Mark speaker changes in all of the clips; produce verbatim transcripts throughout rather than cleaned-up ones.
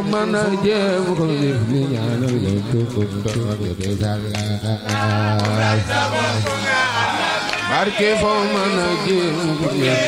Speaker 1: mën a jéem ko def di ñaanal leen tukum barke foo mën a jéem ko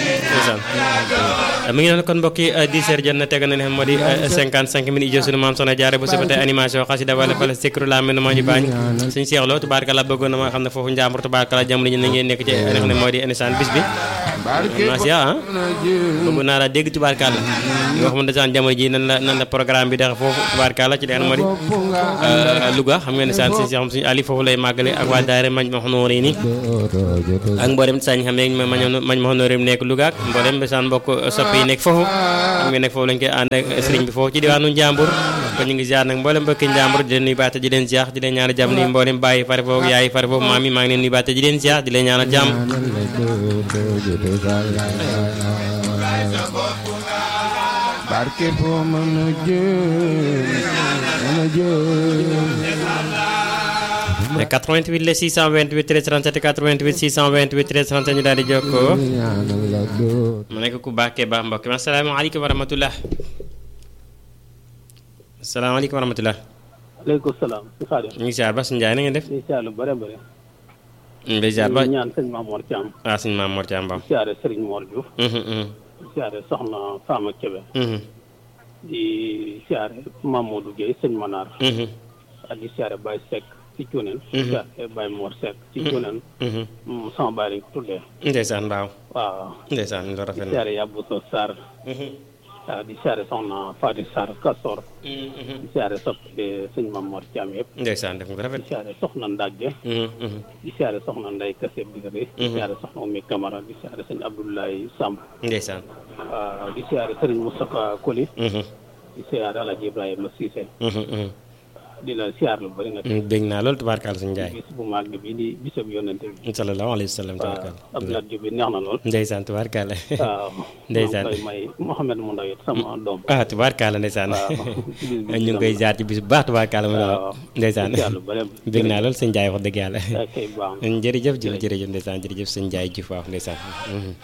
Speaker 2: mi ngi noonu kon mbokk yi dix heures jot na teg na ne moo di cinquante-cinq minutes ijoo sunu maam Soxna Jaara bu suba tey animation xasida wala fala sikru la mel moo ñu baañ suñu seexloo tubaarkala bëggoon na ma xam ne foofu njàmbur tubaarkala jamono ji na ngeen nekk ci li nga xam ne moo di émission bis bi naasi ah bëgg naa la dégg tubaarkala yoo xam ne desaan jamono ji nan la nan la programme bi dexe foofu tubaarkala ci li nga xam ne moo di Louga xam ngeen ne saan suñu seexam suñu ali foofu lay màggale ak waa daayira mañ ma xonóori ni ak mboolem sañ xam ne mañ ma xonóori nekk Louga ak mboolem desaan mbokk soppi yi nekk foofu xam nga nekk foofu lañ koy ànd ak sëriñ bi foofu ci diwaanu Njàmbur kon ñu ngi ziar nag mboolem mbokki Njàmbur di leen nuyu baate di leen ziar di leen ñaanal jàmm ni mboolem bàyyi fare foofu yaay fare foofu maam yi maa ngi leen nuyu baate di leen ziar di leen ñaanal jàmm
Speaker 1: barke foo mën a jéem mën a jéem
Speaker 2: quatre-vingt-huit le six cent vingt-huit treize trente-sept quatre-vingt-huit six cent vingt-huit treize trente-sept ñu daal di jokkoo mu nekk ku baaxee baax mbokk mi asalaamaaleykum wa rahmatulah. asalaamaaleykum wa rahmatulah.
Speaker 3: aleykum salaam.
Speaker 2: ñu ngi ziar ba suñu Njaay na ngeen def.
Speaker 3: ñu ngi ziar lu bëri bëri.
Speaker 2: ñu ngi ziar ba
Speaker 3: ñu ñaan sëñ Mamour Thiam.
Speaker 2: waaw sëñ Mamour Thiam Ba.
Speaker 3: di ziare Serigne Mor Diouf. di ziare Soxna Fama Kébé. di ziare Mamadou Gueye sëñ Manar. ak di ziare Baye Seck ci Cuuneen. di ziare Baye Mor Seck ci Cuuneen. sama baay lañ ko tuddee.
Speaker 2: ndeysaan mbaaw.
Speaker 3: waaw.
Speaker 2: ndeysaan loolu rafet na.
Speaker 3: di ziare Yabou So Sarr. waaw di siyaare soxna Fati Sarr Kasor. di siyaare soppi sëñ Mamour Thiam yëpp.
Speaker 2: ndeysaan def nga rafet.
Speaker 3: di siyaare soxna Ndagge. di siyaare soxna Ndeye Kassé Bigare. di siyaare soxna Oumy Camara di siyaare sëñ Abdoulaye Samb.
Speaker 2: ndeysaan.
Speaker 3: waaw di siyaare sëriñ Moustapha Koli. di siyaare Alaaji Ibrahima Cissé. di la siyaar lu bëri nag.
Speaker 2: dégg naa loolu tubaarkaal suñu Njaay.
Speaker 3: bis bu màgg bi di bisab yonente bi.
Speaker 2: sallallahu alayhi wa sallam tubaarkaal.
Speaker 3: waaw Abdoulaye Diop bi neex na lool.
Speaker 2: ndeysaan tubaarkaal.
Speaker 3: waaw.
Speaker 2: ndeysaan
Speaker 3: maa ngi koy may Mouhamed mu ndaw it sama doom.
Speaker 2: ah tubaarkaal ndeysaan.
Speaker 3: waaw
Speaker 2: ñu ngi koy jaar ci bis bu baax tubaarkaal.
Speaker 3: waaw
Speaker 2: ndeysaan.
Speaker 3: lu bëri
Speaker 2: dégg naa loolu sëñ Njaay wax dëgg yàlla.
Speaker 3: kay baax
Speaker 2: jërëjëf jërëjëf ndeysaan jërëjëf sëñ Njaay Juuf waaw ndeysaan